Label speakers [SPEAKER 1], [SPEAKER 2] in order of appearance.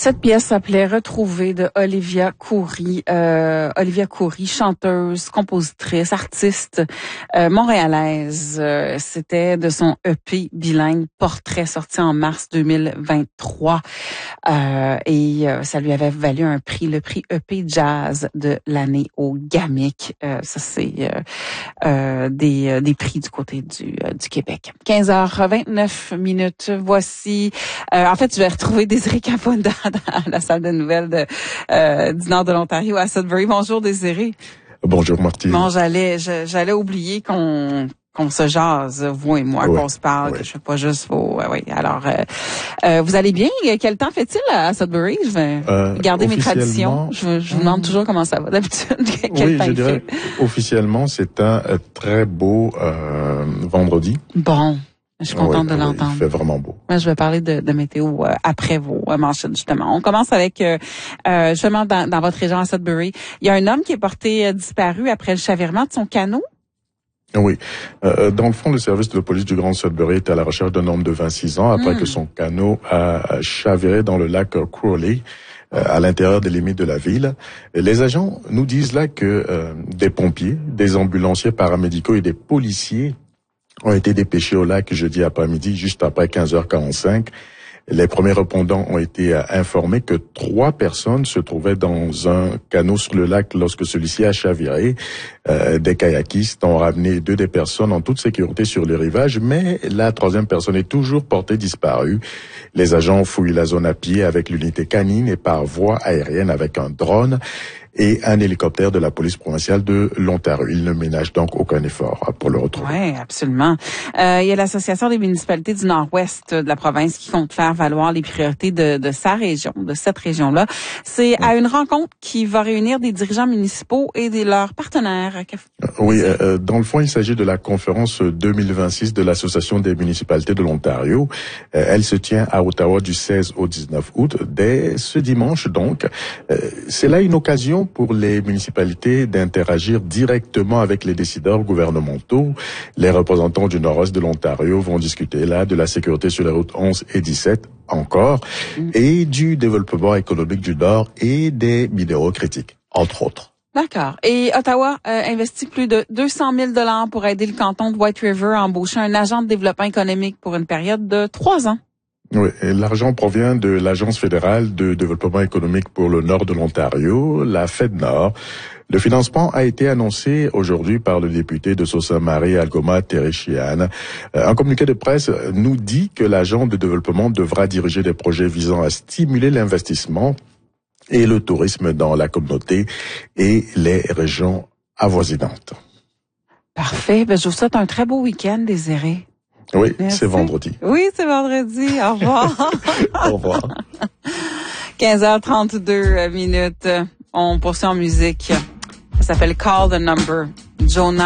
[SPEAKER 1] Cette pièce s'appelait Retrouver de Olivia Khoury. Olivia Khoury, chanteuse, compositrice, artiste montréalaise. C'était de son EP bilingue Portrait sorti en mars 2023. Et ça lui avait valu un prix, le prix EP Jazz de l'année au GAMIC. Ça, c'est des prix du côté du Québec. 15h29. Voici... en fait, je vais retrouver Désiré Capunda dans la salle de nouvelles du nord de l'Ontario à Sudbury. Bonjour Désiré.
[SPEAKER 2] Bonjour Martine.
[SPEAKER 1] Bon, j'allais oublier qu'on se jase, vous et moi, qu'on se parle, que je fais pas juste vos... oui. Alors, vous allez bien? Quel temps fait-il à Sudbury? Je vais garder mes traditions. Je vous demande toujours comment ça va d'habitude. Quel temps
[SPEAKER 2] je dirais, officiellement, c'est un très beau vendredi.
[SPEAKER 1] Bon. Je suis contente de l'entendre.
[SPEAKER 2] Il fait vraiment beau.
[SPEAKER 1] Moi, je vais parler de météo après vos manchettes, justement. On commence avec, justement, dans votre région à Sudbury. Il y a un homme qui est porté disparu après le chavirement de son canot.
[SPEAKER 2] Oui. Dans le fond, le service de la police du Grand Sudbury est à la recherche d'un homme de 26 ans après que son canot a chaviré dans le lac Crowley, à l'intérieur des limites de la ville. Les agents nous disent là que des pompiers, des ambulanciers paramédicaux et des policiers ont été dépêchés au lac jeudi après-midi, juste après 15h45. Les premiers répondants ont été informés que 3 personnes se trouvaient dans un canot sur le lac lorsque celui-ci a chaviré. Des kayakistes ont ramené 2 des personnes en toute sécurité sur le rivage, mais la 3e personne est toujours portée disparue. Les agents fouillent la zone à pied avec l'unité canine et par voie aérienne avec un drone et un hélicoptère de la police provinciale de l'Ontario. Ils ne ménagent donc aucun effort pour le retrouver.
[SPEAKER 1] Oui, absolument. Il y a l'Association des municipalités du Nord-Ouest de la province qui compte faire valoir les priorités de sa région, de cette région-là. C'est à une rencontre qui va réunir des dirigeants municipaux et leurs partenaires.
[SPEAKER 2] Oui, dans le fond, il s'agit de la conférence 2026 de l'Association des municipalités de l'Ontario. Elle se tient à Ottawa du 16 au 19 août. Dès ce dimanche, donc, c'est là une occasion pour les municipalités d'interagir directement avec les décideurs gouvernementaux. Les représentants du nord-ouest de l'Ontario vont discuter là de la sécurité sur les routes 11 et 17 encore, et du développement économique du Nord et des minéraux critiques, entre autres.
[SPEAKER 1] D'accord. Et Ottawa investit plus de 200 000 $ pour aider le canton de White River à embaucher un agent de développement économique pour une période de 3 ans.
[SPEAKER 2] Oui, l'argent provient de l'Agence fédérale de développement économique pour le nord de l'Ontario, la FedNord. Le financement a été annoncé aujourd'hui par le député de Sault-Sainte-Marie, Algoma Terechian. Un communiqué de presse nous dit que l'agent de développement devra diriger des projets visant à stimuler l'investissement et le tourisme dans la communauté et les régions avoisinantes.
[SPEAKER 1] Parfait. Je vous souhaite un très beau week-end, Désiré.
[SPEAKER 2] Oui,
[SPEAKER 1] merci.
[SPEAKER 2] C'est vendredi.
[SPEAKER 1] Oui, c'est vendredi. Au revoir.
[SPEAKER 2] Au revoir.
[SPEAKER 1] 15h32. On poursuit en musique. Ça s'appelle Call the Number. Jonah.